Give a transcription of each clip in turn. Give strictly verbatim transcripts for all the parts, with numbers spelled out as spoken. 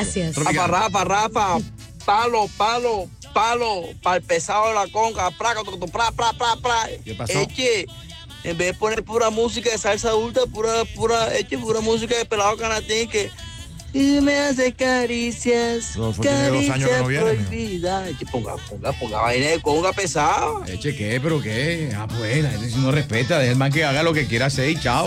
Gracias. Rafa, Rafa, Rafa, palo, palo, palo, para el pesado de la conga, pra, pra, pra, pra, pra. ¿Qué pasó? Eche, en vez de poner pura música de salsa adulta, pura, pura, eche, pura música de pelado canatín que... Y me hace caricias, Rodolfo tiene dos años que no viene, mijo. prohibidas. Eche, ponga, ponga, ponga vaina de conga pesada. Eche, ¿qué? ¿Pero qué? Ah, pues, la gente si no respeta, deja el man que haga lo que quiera hacer y chao.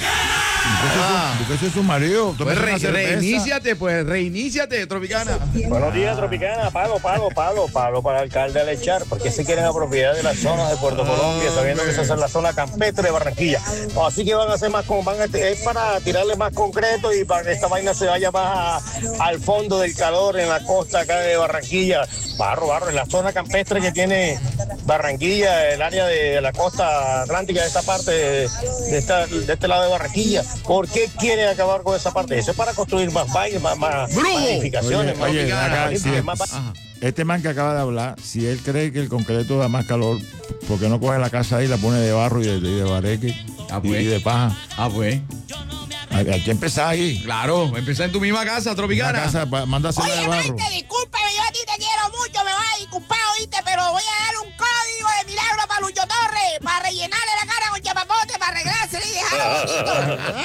Ah. Porque ese es su marido. Pues re, reiníciate, pues, reiníciate, Tropicana. Buenos días, Tropicana. Palo, palo, palo, palo para el alcalde Alechar, porque se quieren apropiar de las zonas de Puerto Colombia, sabiendo que esa es la zona campestre de Barranquilla. Así que van a hacer más, con, van a, es para tirarle más concreto y para que esta vaina se vaya más a, al fondo del calor en la costa acá de Barranquilla. Barro, barro, en la zona campestre que tiene Barranquilla, el área de la costa atlántica de esta parte, de, de, esta, de este lado de Barranquilla. ¿Por qué quiere acabar con esa parte? Eso es para construir más bailes, más, más, más edificaciones, más, Oye, acá, más, si más, es, este man que acaba de hablar, si él cree que el concreto da más calor, ¿por qué no coge la casa ahí y la pone de barro y de, de, de bareque ah, pues. y de paja? Ah, pues. Hay, hay que empezar ahí. Claro, empezar en tu misma casa, Tropicana. La casa, manda a hacerla de barro. Oye, discúlpame, yo a ti te quiero mucho, me vas a disculpar, oíste, pero voy a dar un código de milagro para Lucho Torres, para rellenarle la cara con chapapote, para arreglársela y dejarlo bonito.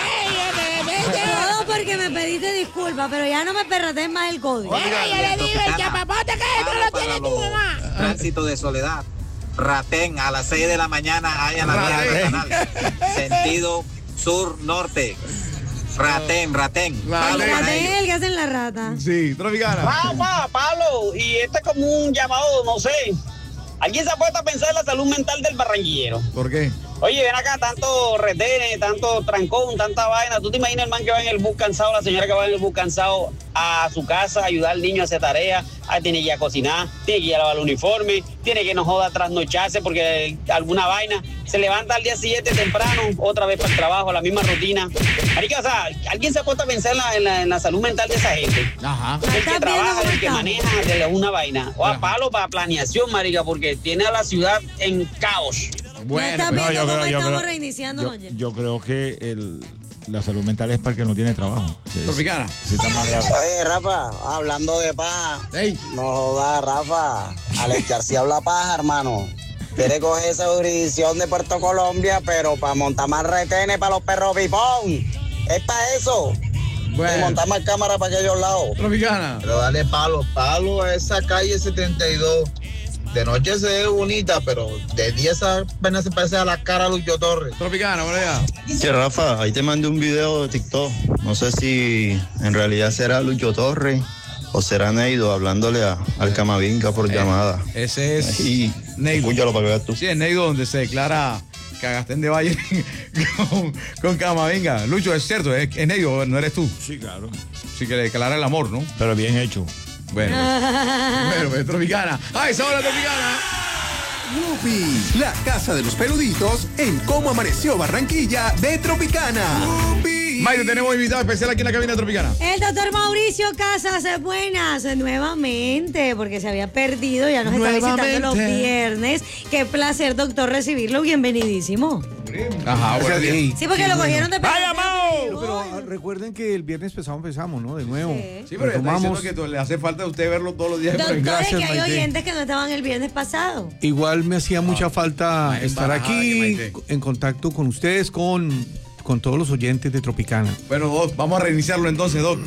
Todo porque me pediste disculpas, pero ya no me perrates más el código. Bueno, yo le digo, el chapapote que no lo tiene tu mamá. Tránsito de Soledad. Ratén, a las seis de la mañana hay a la vía del canal. Sentido sur-norte. Ratén, ratén. El ratén es el que hacen la rata. Sí, Tropicana. Papá, Pablo, y este es como un llamado, no sé. ¿Alguien se ha puesto a pensar en la salud mental del barranquillero? ¿Por qué? Oye, ven acá, tanto retenes, tanto trancón, tanta vaina. ¿Tú te imaginas el man que va en el bus cansado, la señora que va en el bus cansado a su casa, a ayudar al niño a hacer tareas? Ah, tiene que ir a cocinar, tiene que ir a lavar el uniforme, tiene que no joda trasnocharse porque alguna vaina. Se levanta al día siguiente temprano, otra vez para el trabajo, la misma rutina. Marica, o sea, ¿alguien se ha puesto a pensar en la, en la, en la salud mental de esa gente? Ajá. El que trabaja, el que maneja, de una vaina. O a palo para planeación, marica, porque tiene a la ciudad en caos. Bueno, no, yo creo, yo creo, reiniciando, yo, yo creo que el, la salud mental es para el que no tiene trabajo. Tropicana. Sí, está más grave. Oye, Rafa, hablando de paja. Hey. No jodas, Rafa. Alechar si habla paja, hermano. Quiere coger esa jurisdicción de Puerto Colombia, pero para montar más retenes para los perros pipón. Es para eso. Bueno. Y montar más cámaras para aquellos lados. Tropicana. Pero dale palo, palo a esa calle setenta y dos. De noche se ve bonita, pero de día esa pena se parece a la cara de Lucho Torres. Tropicana, por allá. Che, Rafa, ahí te mandé un video de TikTok. No sé si en realidad será Lucho Torres o será Neido hablándole a, al Camavinga por eh, llamada. Ese es y Neido. Escúchalo para que veas tú. Sí, es Neido donde se declara Cagastén de Valle con, con Camavinga. Lucho, es cierto, es, es Neido, no eres tú. Sí, claro. Sí que le declara el amor, ¿no? Pero bien hecho. Bueno, bueno, pues, Tropicana. ¡Ay, esa hora Tropicana! Yupi, la casa de los peluditos en Cómo Amaneció Barranquilla de Tropicana. Yupi. Mayre, tenemos invitado especial aquí en la cabina de Tropicana. El doctor Mauricio Casas Buenas, nuevamente, porque se había perdido, ya nos está visitando los viernes. Qué placer, doctor, recibirlo, bienvenidísimo. Ajá, bueno, sí, sí, porque sí, lo bueno. cogieron de ¡Vaya, Mau! Pero ah, recuerden que el viernes pasado empezamos, ¿no? De nuevo. Sí, sí, pero está diciendo que le hace falta a usted verlo todos los días. Doctor, gracias, es que hay Maite. oyentes que no estaban el viernes pasado. Igual me hacía mucha Ah, falta estar aquí en contacto con ustedes, con, con todos los oyentes de Tropicana. Bueno, Doc, vamos a reiniciarlo entonces, Doc.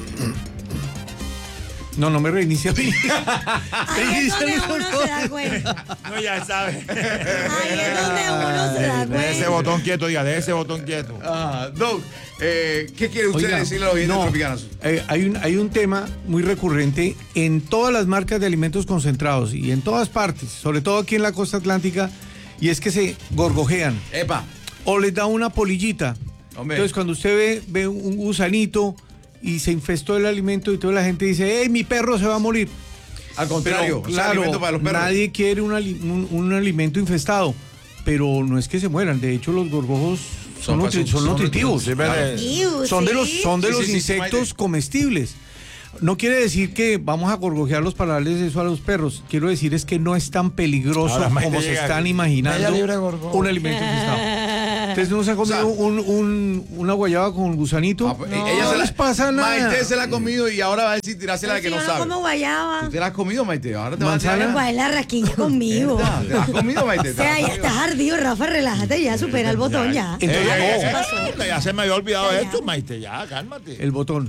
No, no me reinicia a mí. Ahí es donde uno se da cuenta. No, ya sabe. Ahí es donde uno se da cuenta. De ese botón quieto, diga, de ese botón quieto. Ah, Doc, eh, ¿qué quiere usted Oiga, decirle a los oyentes no, tropicanos? Eh, hay, un, hay un tema muy recurrente en todas las marcas de alimentos concentrados y en todas partes, sobre todo aquí en la costa atlántica, y es que se gorgojean. Epa. O les da una polillita. Hombre. Entonces, cuando usted ve, ve un gusanito y se infestó el alimento y toda la gente dice, ¡hey, mi perro se va a morir! Al contrario, pero, o sea, claro, alimento para los perros. nadie quiere un, un, un alimento infestado, pero no es que se mueran. De hecho, los gorgojos son, Son- nutri- son- son son nutritivos. nutritivos. Iu, Son de ¿sí? los, son de Sí, los sí, sí, insectos Maite. comestibles. No quiere decir que vamos a gorgojearlos para darles eso a los perros. Quiero decir es que no es tan peligroso Ahora, Maite como se llega, están "Media imaginando libra de gorgojo". un alimento infestado. ¿Ustedes no se han comido O sea, un, un, una guayaba con gusanito? Ah, pues, no, ella se no la, les pasa nada. Maite se la ha comido y ahora va a decir tirársela de que Si no yo sabe. no como guayaba. ¿Tú te la has comido, Maite? Ahora te vas a Manzana. tirar. ¿Cuál es la rasquiña conmigo? ¿Verdad? ¿Te la has comido, Maite? O sea, ya estás ardido, Rafa, relájate ya, supera el botón ya. Eh, Entonces, eh, no. eh, pasó? eh, ya se me había olvidado Ya, esto, ya. Maite, ya, cálmate. El botón.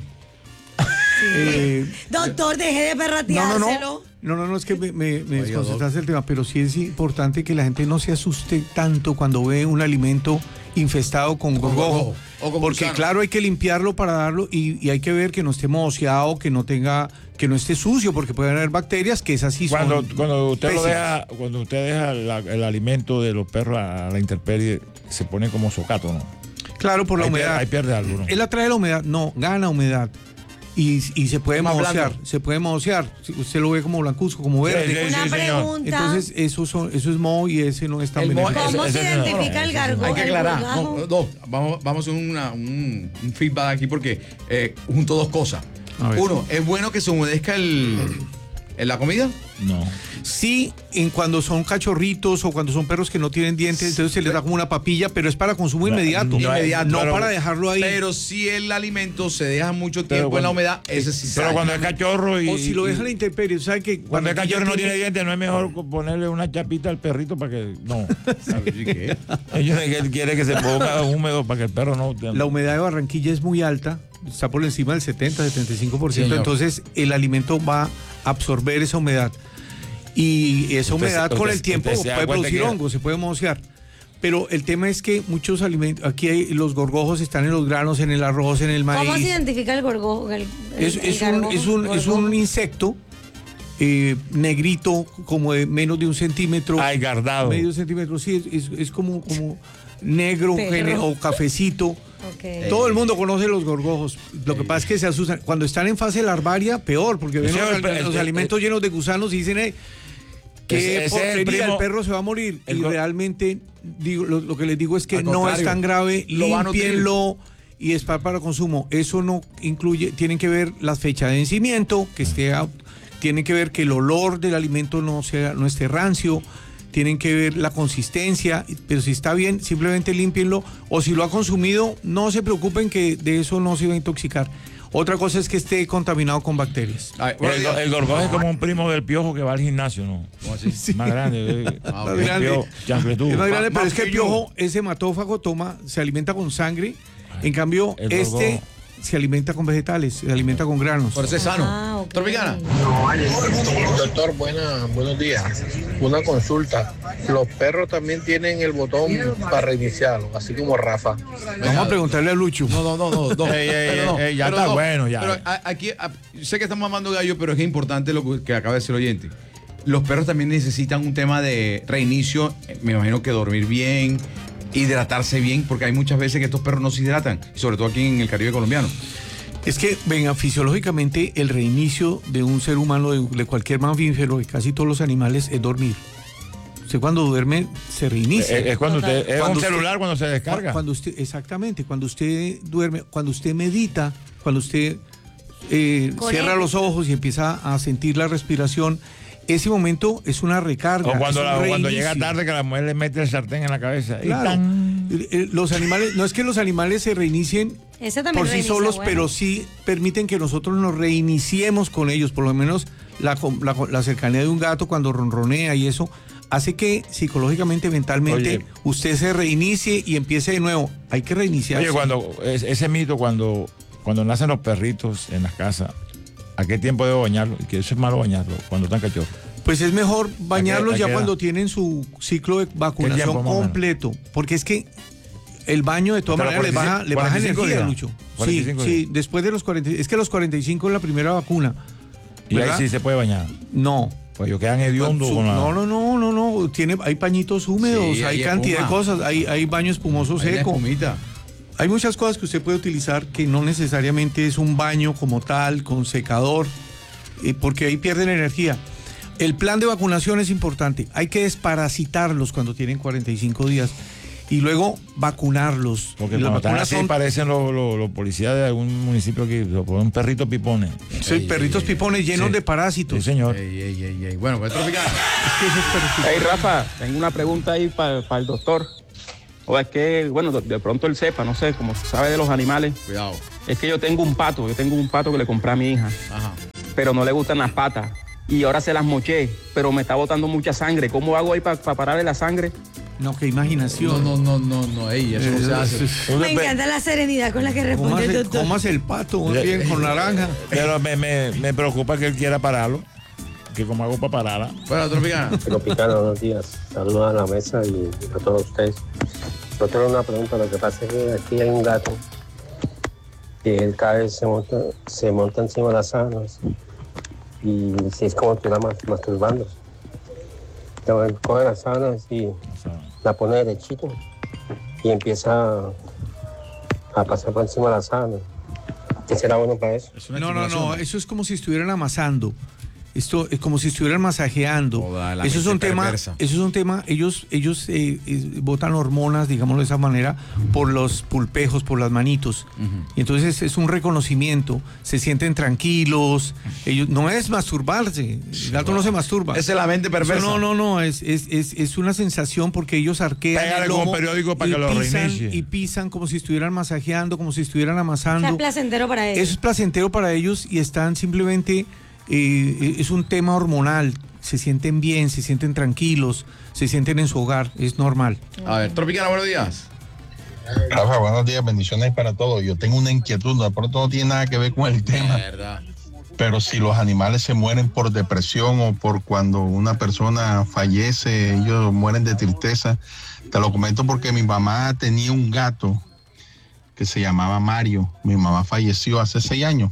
Eh, Doctor, deje de no, perrateárselo. no, no. No, no, no es que me, me, me Oiga, desconcentrase el tema, pero sí es importante que la gente no se asuste tanto cuando ve un alimento infestado con gorgojo. gorgojo o con Porque gusano. claro, hay que limpiarlo para darlo y, y hay que ver que no esté mohoseado, que no tenga, que no esté sucio, porque pueden haber bacterias que esas sí son Cuando, cuando usted lo pésimas. deja, cuando usted deja la- el alimento de los perros a la intemperie, se pone como socato, ¿no? Claro, por la Ahí pierde- humedad. ahí pierde algo, ¿no? Él atrae la humedad, no, gana humedad. Y, y se puede Más mohosear, blando. se puede mohosear. Si usted lo ve como blancuzco, como verde. Sí, sí, Una sí, señor. pregunta. Entonces, eso, son, eso es moho y ese no es tan El moho- beneficioso. ¿Cómo ese- se ese no, identifica no, el ese gargo? Hay que el aclarar. gorgajo? No, no, vamos, vamos a hacer una- un, un feedback aquí porque eh, junto dos cosas. A ver. Uno, ¿es bueno que se humedezca el, en la comida? No. Sí, en cuando son cachorritos o cuando son perros que no tienen dientes, entonces se les da como una papilla, pero es para consumo No, inmediato. no, Inmediato. No pero- para dejarlo ahí. Pero si el alimento se deja mucho Pero tiempo en la cuando- humedad, ese sí Pero sabe. cuando es cachorro y. o si lo y- deja a la intemperie, ¿sabe que Cuando el cachorro no tiene dientes, no es mejor ponerle una chapita al perrito para que. No. ¿Y qué? Ellos él quiere que se ponga húmedo para que el perro no. La humedad de Barranquilla es muy alta, está por encima del setenta, setenta y cinco por ciento, Señor. entonces el alimento va a absorber esa humedad. Y esa Usted- humedad con usted- el tiempo usted se da puede cuenta producir que- hongos, se puede mohosear. Pero el tema es que muchos alimentos, aquí hay, los gorgojos están en los granos, en el arroz, en el maíz. ¿Cómo se identifica el gorgojo? El, el- Es, el es un, gargojo? es, un, es un insecto eh, negrito, como de menos de un centímetro. Ay, gardado. Medio centímetro, sí, es, es, es como, como negro Perro. gene- o cafecito. Ok. Todo el mundo conoce los gorgojos. Lo que pasa es que se asustan. Cuando están en fase larvaria, peor, porque ven Ese los, es el- al- el- los el- alimentos llenos de gusanos y dicen, "Ey, qué Ese- ese es el porquería, el, primo- perro se va a morir". el Y go- realmente, digo, lo, lo que les digo es que Al no contrario, es tan grave. lo va a nutrir. Límpienlo y es para, para consumo. Eso no incluye, tienen que ver las fechas de vencimiento, que esté out, tienen que ver que el olor del alimento no sea, no esté rancio. Tienen que ver la consistencia, pero si está bien, simplemente límpienlo. O si lo ha consumido, no se preocupen que de eso no se va a intoxicar. Otra cosa es que esté contaminado con bacterias. Ay, bueno, El, ya- el gorgojo es como un primo del piojo que va al gimnasio, ¿no? ¿Cómo así? Más grande. eh. Ah, Más ok. grande. Piojo, chancletudo. Es más grande, Más- pero más es que el que yo. piojo es hematófago, toma, se alimenta con sangre. En cambio, el este gorgojo. se alimenta con vegetales, se alimenta con granos. Por eso es sano. Ah, ok. Tropicana. Doctor, buena, buenos días. Una consulta. Los perros también tienen el botón para reiniciarlo, así como Rafa. Vamos a preguntarle a Lucho. No, no, no, no. no. Ey, ey, Pero no, ey, ya pero está no. bueno, ya. Pero a- aquí, a- sé que estamos mamando gallo, pero es importante lo que, que acaba de decir el oyente. Los perros también necesitan un tema de reinicio, eh, me imagino que dormir bien, hidratarse bien, porque hay muchas veces que estos perros no se hidratan, sobre todo aquí en el Caribe colombiano. Es que, venga, fisiológicamente el reinicio de un ser humano, de, de cualquier mamífero, de casi todos los animales, es dormir. Usted cuando duerme se reinicia. Es, es cuando usted, es Cuando un usted- celular cuando se descarga. Cuando usted, exactamente, cuando usted duerme, cuando usted medita, cuando usted eh, Conecta. cierra los ojos y empieza a sentir la respiración, ese momento es una recarga. o cuando, es un la- cuando reinicio. llega tarde que la mujer le mete el sartén en la cabeza. Y Claro. tan. Eh, eh, Los animales, no es que los animales se reinicien Ese también por sí reinicia, solos, bueno. pero sí permiten que nosotros nos reiniciemos con ellos. Por lo menos la, la- la cercanía de un gato cuando ronronea y eso hace que psicológicamente, mentalmente, Oye. usted se reinicie y empiece de nuevo. Hay que reiniciarse. Oye, cuando es- ese mito, cuando, cuando nacen los perritos en las casas, ¿a qué tiempo debo bañarlo? Y que eso es malo bañarlo cuando están cachorros. Pues es mejor bañarlos ¿A qué- a ya qué edad? cuando tienen su ciclo de tiempo, vacunación más o menos? completo. Porque es que el baño de todas Hasta maneras los le baja, le baja cuarenta y cinco energía, días. Lucho. Sí, cuarenta y cinco sí, días. después de los cuarenta. Es que los cuarenta y cinco es la primera vacuna. Y ahí ¿verdad? sí se puede bañar. No. Pues ellos quedan hediondos Su- con la. No, no, no, no, no. Tiene, hay pañitos húmedos, Sí, hay, hay cantidad de espuma. cosas, hay, hay baño espumoso Ahí la seco. espumita. Hay muchas cosas que usted puede utilizar que no necesariamente es un baño como tal, con secador, eh, porque ahí pierden energía. El plan de vacunación es importante. Hay que desparasitarlos cuando tienen cuarenta y cinco días y luego vacunarlos. Porque Y las cuando están vacunas así son- parecen los, los- los policías de algún municipio aquí, lo ponen un perrito pipone. son perritos pipones llenos Sí. de parásitos. Sí, señor. Ey, ey, ey, ey. Bueno, pues Tropicana. Es que esos perritos- Hey Rafa, tengo una pregunta ahí para el doctor. O es que, bueno, de, de pronto él sepa, no sé, como sabe de los animales. Cuidado. Es que yo tengo un pato, yo tengo un pato que le compré a mi hija. Ajá. Pero no le gustan las patas. Y ahora se las moché, pero me está botando mucha sangre. ¿Cómo hago ahí para pa pararle la sangre? No, qué imaginación. No, no, no, no, no, ey, eso no se hace. Me encanta la serenidad con la que responde el doctor. ¿Cómo hace el pato? Muy bien, con naranja. Pero me, me, me preocupa que él quiera pararlo. Que como hago para pararla. Bueno, Tropicana. Tropicana, buenos días. Saludos a la mesa y a todos ustedes. Yo tengo una pregunta. Lo que pasa es que aquí hay un gato que él cada vez se monta, se monta encima de las sábanas y si es como estuviera masturbando. Entonces, coge las sábanas y la pone derechito y empieza a pasar por encima de las sábanas. ¿Qué será bueno para eso? No, no, no, eso es como si estuvieran amasando. Esto es como si estuvieran masajeando. Toda eso es un tema, eso es un tema, ellos, ellos eh, eh, botan hormonas, digámoslo de esa manera, por los pulpejos, por las manitos. Uh-huh. Y entonces es un reconocimiento, se sienten tranquilos, ellos, no es masturbarse, el gato no se masturba. Esa es la mente perversa. Eso no, no, no, es, es, es, es una sensación porque ellos arquean Pégale el lomo como periódico para y que lo pisan, reinicie. y pisan como si estuvieran masajeando, como si estuvieran amasando. O sea, es placentero para ellos. Eso es placentero para ellos y están simplemente... Eh, es un tema hormonal, se sienten bien, se sienten tranquilos, se sienten en su hogar, es normal. A ver, Tropicana, buenos días. Rafa, buenos días, bendiciones para todos. Yo tengo una inquietud, de pronto no tiene nada que ver con el tema. Verdad. Pero si los animales se mueren por depresión o por cuando una persona fallece, ellos mueren de tristeza. Te lo comento porque mi mamá tenía un gato que se llamaba Mario. Mi mamá falleció hace seis años.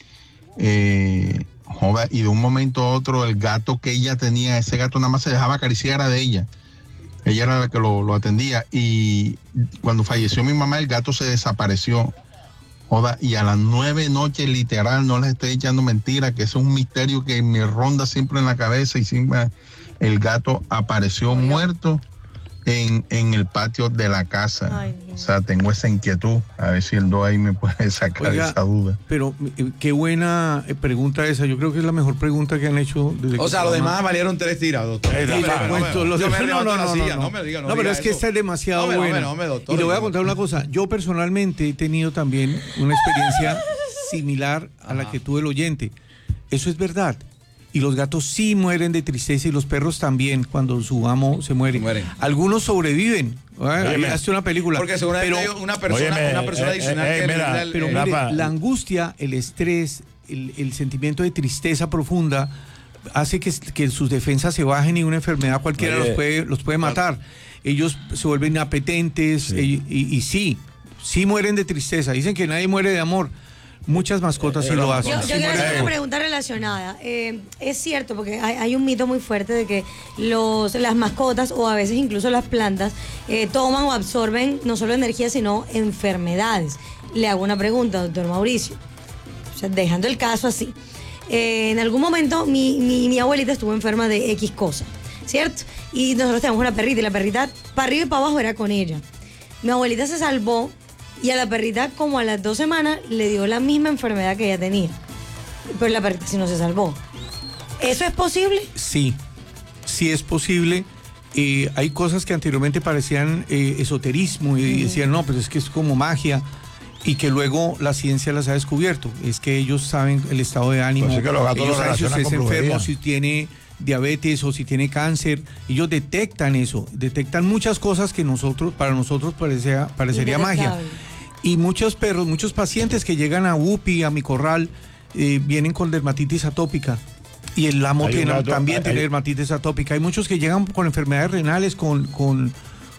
Eh... Joder, y de un momento a otro el gato que ella tenía, ese gato nada más se dejaba acariciar de ella. Ella era la que lo, lo atendía y cuando falleció mi mamá el gato se desapareció. Joder, y a las nueve noches literal, no les estoy echando mentira, que es un misterio que me ronda siempre en la cabeza y siempre el gato apareció Oiga. muerto en, en el patio de la casa. Ay, o sea, tengo esa inquietud. A ver si el do ahí me puede sacar Oiga, esa duda. Pero eh, qué buena pregunta esa. Yo creo que es la mejor pregunta que han hecho desde O que sea, los demás valieron tres tiras, doctor. Eh, no, no, no, no, los no, demás no, no, no, no, silla, no, no me diga, no no, pero diga es que eso. esta es demasiado no, buena. No, no, no, doctor, y le voy a no. contar una cosa. Yo personalmente he tenido también una experiencia similar a la que tuvo el oyente. Eso es verdad. Y los gatos sí mueren de tristeza y los perros también cuando su amo se muere. Mueren. Algunos sobreviven. Óyeme, Hazte una película. Porque seguramente pero, hay una persona, óyeme, una persona eh, adicional eh, eh, que mira, le- le- Pero le- mire, Rafa. la angustia, el estrés, el, el sentimiento de tristeza profunda hace que, que sus defensas se bajen y una enfermedad cualquiera Oye, los puede, los puede matar. Ellos se vuelven apetentes Sí. y, y- y sí, sí mueren de tristeza. Dicen que nadie muere de amor. Muchas mascotas sí lo hacen. Yo, yo Sí quiero mueren de hacer una amor. pregunta relacionada. Eh, es cierto, porque hay, hay un mito muy fuerte de que los, las mascotas o a veces incluso las plantas eh, toman o absorben no solo energía, sino enfermedades. Le hago una pregunta, doctor Mauricio. O sea, dejando el caso así. Eh, en algún momento mi, mi, mi abuelita estuvo enferma de X cosa, ¿cierto? Y nosotros tenemos una perrita y la perrita para arriba y para abajo era con ella. Mi abuelita se salvó. Y a la perrita, como a las dos semanas, le dio la misma enfermedad que ella tenía. Pero la perrita sí no se salvó. ¿Eso es posible? Sí, sí es posible. Eh, hay cosas que anteriormente parecían eh, esoterismo y decían, no, pero es que es como magia. Y que luego la ciencia las ha descubierto. Es que ellos saben el estado de ánimo. Pues es que los gatos ellos lo saben si relacionan usted es con enfermo, brujería. si tiene diabetes o si tiene cáncer. Ellos detectan eso. Detectan muchas cosas que nosotros, para nosotros parecía, parecería magia. Y muchos perros, muchos pacientes que llegan a U P I, a mi corral, eh, vienen con dermatitis atópica. Y el amo Hay un tiene, gato- también hay- tiene hay- dermatitis atópica. Hay muchos que llegan con enfermedades renales, con, con,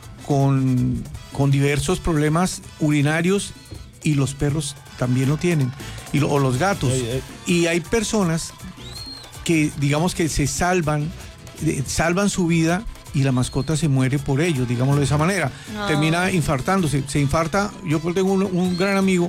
con, con diversos problemas urinarios y los perros también lo tienen. Y lo- o los gatos. Ey, ey. Y hay personas que, digamos que se salvan, eh, salvan su vida y la mascota se muere por ellos, digámoslo de esa manera. No. Termina infartándose. Se infarta. Yo tengo un, un gran amigo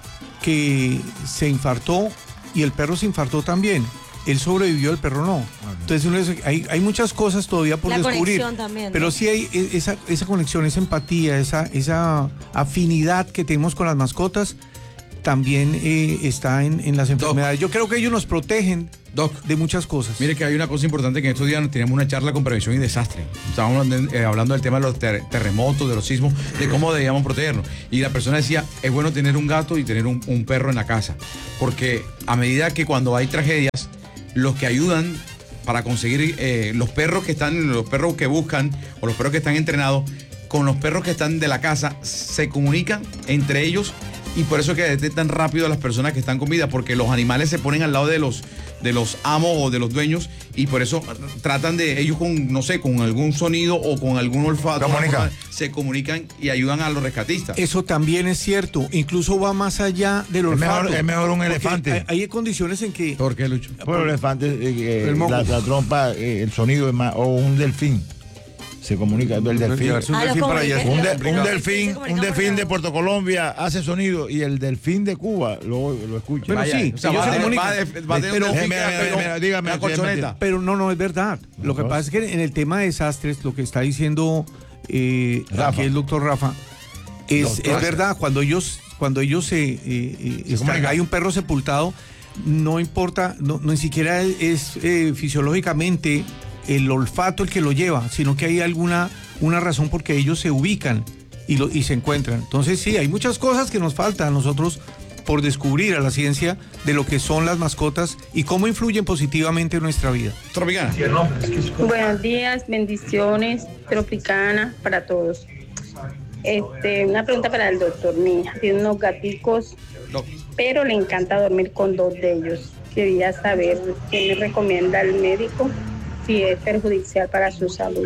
que se infartó y el perro se infartó también. Él sobrevivió, el perro no. Entonces uno dice, hay, hay muchas cosas todavía por La descubrir. conexión también, ¿no? Pero sí hay e- esa, esa conexión, esa empatía, esa, esa afinidad que tenemos con las mascotas también eh, está en, en las enfermedades. Yo creo que ellos nos protegen Doc, de muchas cosas. Mire que hay una cosa importante que en estos días teníamos una charla con prevención y desastre. Estábamos hablando, eh, hablando del tema de los ter terremotos, de los sismos, de cómo debíamos protegernos. Y la persona decía, es bueno tener un gato y tener un, un perro en la casa. Porque a medida que cuando hay tragedias, los que ayudan para conseguir eh, los perros que están, los perros que buscan o los perros que están entrenados, con los perros que están de la casa, se comunican entre ellos. Y por eso es que detectan rápido a las personas que están con vida, porque los animales se ponen al lado de los, de los amos o de los dueños, y por eso tratan de, ellos con, no sé, con algún sonido o con algún olfato, Comunica. se comunican y ayudan a los rescatistas. Eso también es cierto, incluso va más allá del olfato. mejor- es mejor un Porque elefante. Hay, hay condiciones en que... ¿Por qué, Lucho? Por el elefante, eh, El eh, moco. la, la trompa, eh, el sonido es más, o un delfín. Se comunica, el delfín. Llevarse un Ah, los delfín para allá es comunica- Un, de- complicado. un Se delfín, comunica un por delfín la de voz. Puerto Colombia hace sonido y el delfín de Cuba lo, lo escucha. Pero Vaya, sí, o sea, ellos va se de- comunican. va de- va de un Pero- delfín Eh, mira, que mira, pegó mira, dígame, una si es colchoneta. mentira. Pero no, no es verdad. Lo que Ajá. pasa es que en el tema de desastres, lo que está diciendo eh, Rafa. aquí el doctor Rafa, es, Doctor. es verdad, cuando ellos, cuando ellos se, eh, eh, están- comunican. hay un perro sepultado, no importa, no, no ni siquiera es eh, fisiológicamente el olfato el que lo lleva, sino que hay alguna una razón porque ellos se ubican y, lo, y se encuentran. Entonces sí, hay muchas cosas que nos faltan a nosotros por descubrir a la ciencia de lo que son las mascotas y cómo influyen positivamente en nuestra vida. Tropicana. Buenos días, bendiciones, Tropicana para todos. Este, una pregunta para el doctor. Mi hija tiene unos gaticos, No. pero le encanta dormir con dos de ellos. Quería saber qué me recomienda el médico, si es perjudicial para su salud.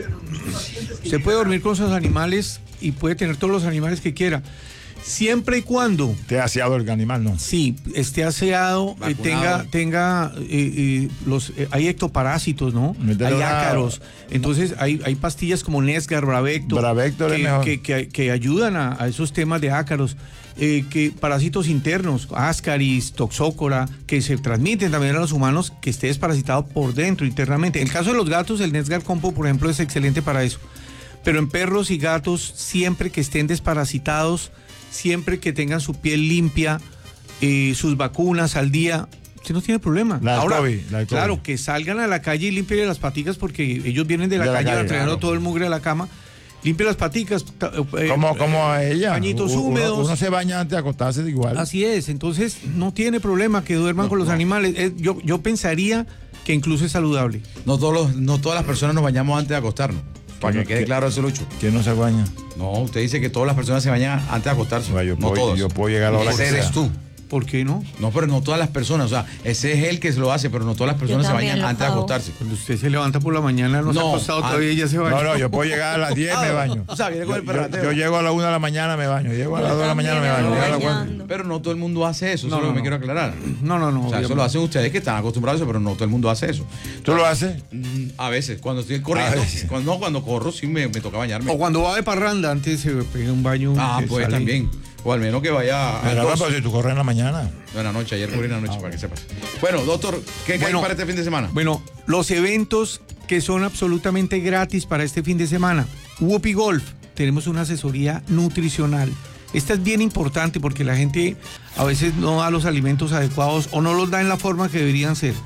Usted puede dormir con sus animales y puede tener todos los animales que quiera, siempre y cuando Te ha aseado el animal, ¿no? sí esté aseado, eh, Vacunado. tenga, tenga eh, eh, los, eh, hay ectoparásitos, ¿no? Métele Hay una- ácaros. Entonces hay, hay pastillas como Nesgar, Bravecto, Bravecto es que, mejor. que, que- que ayudan a, a esos temas de ácaros. Eh, que parásitos internos, ascaris, toxócora, que se transmiten también a los humanos, que esté desparasitado por dentro, internamente. En el caso de los gatos, el Nesgar Compo, por ejemplo, es excelente para eso. Pero en perros y gatos, siempre que estén desparasitados, siempre que tengan su piel limpia, eh, sus vacunas al día, usted no tiene problema. La del Ahora, COVID, la del COVID. claro, que salgan a la calle y limpien las paticas porque ellos vienen de la De la calle, calle, trayendo claro. todo el mugre a la cama. Limpie las paticas. ta- eh, Como, como a ella. Pañitos Uno- húmedos. Uno, se baña antes de acostarse de igual. Así es, entonces no tiene problema que duerman con los animales. Eh, yo, yo pensaría que incluso es saludable. No, todos los, no todas las personas nos bañamos antes de acostarnos. Para que no- quede que- claro eso, Lucho. ¿Quién no se baña? No, usted dice que todas las personas se bañan antes de acostarse. No, yo no puedo- todos. yo puedo llegar a la hora Ese que eres sea. tú. ¿Por qué no? No, pero no todas las personas. O sea, ese es él que se lo hace, pero no todas las personas se también bañan lo antes de hago. acostarse. Cuando usted se levanta por la mañana, no, se ha No, acostado ah, todavía y ya se baña. No, no, yo puedo llegar a las diez y me baño. O sea, viene con Yo, el perrateo. yo- yo llego a las una de la mañana, me baño. Llego a las dos de la mañana, me baño. también Llego a las me cuatro. bañando. Pero no todo el mundo hace eso. Eso No, es lo no, que me no. quiero aclarar. No, no, no. O sea, eso obviamente. lo hacen ustedes que están acostumbrados a eso, pero no todo el mundo hace eso. ¿Tú lo haces? Mm, A veces, cuando estoy corriendo, A veces. cuando, no, cuando corro, sí me, me toca bañarme. O cuando va de parranda, antes se pega un baño. Ah, que pues sale. también. O al menos que vaya a Mira, dos. pero si tú corres en la mañana. No, en la noche, ayer corrí en la noche, para que sepas. Bueno, doctor, ¿qué Bueno, hay para este fin de semana? Bueno, los eventos que son absolutamente gratis para este fin de semana. Whoopi Golf, tenemos una asesoría nutricional. Esta es bien importante porque la gente a veces no da los alimentos adecuados o no los da en la forma que deberían ser.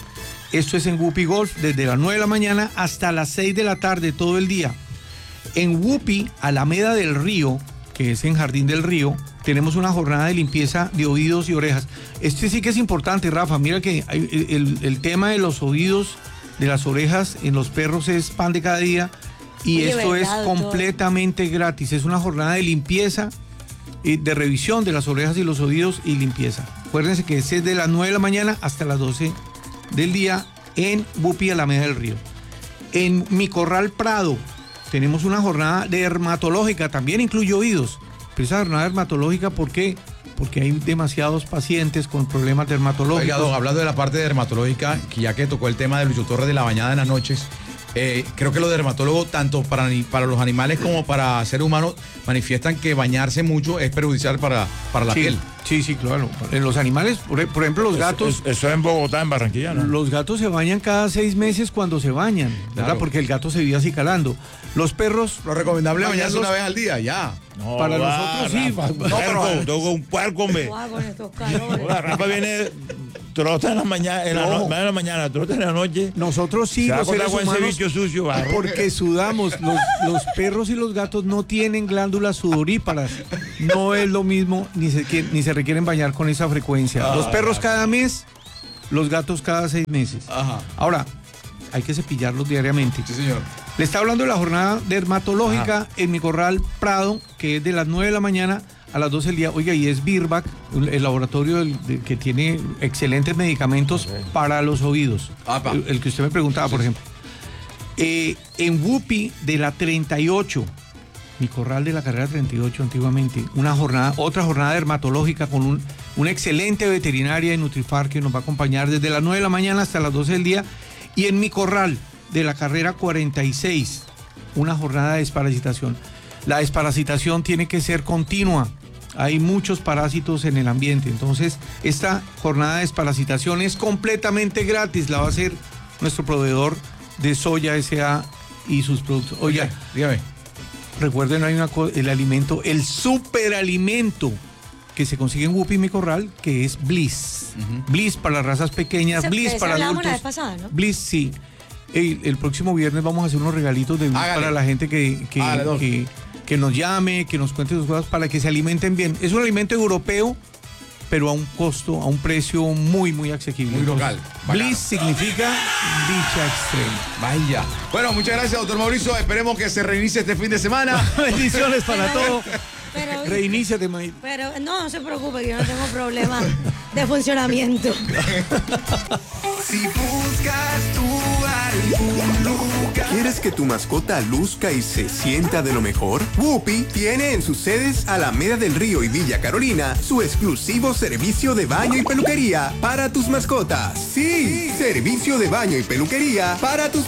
Esto es en Whoopi Golf desde las nueve de la mañana hasta las seis de la tarde todo el día. En Whoopi, Alameda del Río, que es en Jardín del Río, tenemos una jornada de limpieza de oídos y orejas. Este sí que es importante, Rafa. Mira que hay- el, el- el tema de los oídos, de las orejas en los perros es pan de cada día y Oye, esto es ¿verdad, doctor? completamente gratis. Es una jornada de limpieza y de revisión de las orejas y los oídos y limpieza. Acuérdense que es de las nueve de la mañana hasta las doce del día en Whoopi, Alameda del Río. En Mi Corral Prado tenemos una jornada dermatológica, también incluye oídos. Pero esa jornada dermatológica, ¿por qué? Porque hay demasiados pacientes con problemas dermatológicos. Oiga, don, hablando de la parte dermatológica, que ya que tocó el tema de Lucho Torres de la bañada en las noches, eh, creo que los dermatólogos, tanto para, ni- para los animales como para seres humanos, manifiestan que bañarse mucho es perjudicial para, para la Sí, piel. sí, sí, claro. En los animales, por, por ejemplo, los gatos. Eso, eso es en Bogotá, en Barranquilla, ¿no? Los gatos se bañan cada seis meses cuando se bañan, ¿verdad? Claro. Porque el gato se vive así calando. Los perros. Lo recomendable es bañarse bañarlos- una vez al día, ya. No, Para va, nosotros sí. Rafa, No, puerco, pero- tengo un puerco, hombre. Guau, con estos calores. La Rafa viene trota en la mañana, en la, no, en la mañana, trota en la noche. Nosotros sí, se va a los seres acostar con ese humanos, bicho sucio, barro. porque sudamos. Los, los perros y los gatos no tienen glándulas sudoríparas. No es lo mismo, ni se, que- ni se requieren bañar con esa frecuencia. Los Ah, perros ya. cada mes, los gatos cada seis meses. Ajá. Ahora, hay que cepillarlos diariamente. Sí, señor. Le está hablando de la jornada dermatológica Ajá. en mi corral Prado, que es de las nueve de la mañana a las doce del día. Oiga, y es Birbac, el laboratorio del- de- que tiene excelentes medicamentos para los oídos. Apa. El, el que usted me preguntaba, por ejemplo. Eh, en Wupi de la treinta y ocho, mi corral de la carrera treinta y ocho antiguamente, una jornada, otra jornada dermatológica con un, una excelente veterinaria de Nutrifar que nos va a acompañar desde las nueve de la mañana hasta las doce del día. Y en mi corral de la carrera cuarenta y seis, una jornada de desparasitación. La desparasitación tiene que ser continua. Hay muchos parásitos en el ambiente. Entonces, esta jornada de desparasitación es completamente gratis. La va a hacer nuestro proveedor de Soya S A y sus productos. Oiga, dígame. Recuerden, hay una co- el alimento, el superalimento que se consigue en Wupi Mi Corral, que es Bliss. Bliss para las razas pequeñas, Ese- Bliss ese para hablábamos la adultos. vez pasada, ¿no? Bliss, sí. El, el próximo viernes vamos a hacer unos regalitos de Bliss Hágale. para la gente que, que, Hágale, Doc. que, que nos llame, que nos cuente sus cosas para que se alimenten bien. Es un alimento europeo, pero a un costo, a un precio muy, muy asequible. Muy local. Bliss significa dicha extrema. Vaya. Bueno, muchas gracias, doctor Mauricio. Esperemos que se reinicie este fin de semana. Bendiciones para todos. Pero, Reiníciate, May. pero no, no se preocupe, que yo no tengo problema de funcionamiento. Si buscas tú algún lugar, ¿quieres que tu mascota luzca y se sienta de lo mejor? Whoopi tiene en sus sedes Alameda del Río y Villa Carolina su exclusivo servicio de baño y peluquería para tus mascotas. Sí, servicio de baño y peluquería para tus